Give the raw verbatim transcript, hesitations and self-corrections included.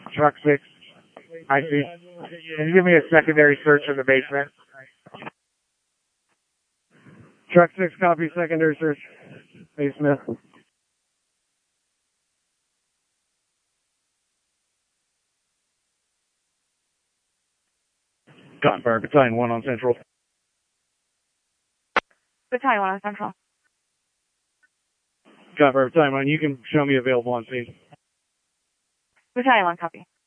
Truck six. I see. Can you give me a secondary search in the basement? Truck six, copy, secondary search. Basement. Confirm, battalion one on central. Battalion one on central. Confirm, battalion one, you can show me available on scene. Battalion one, copy.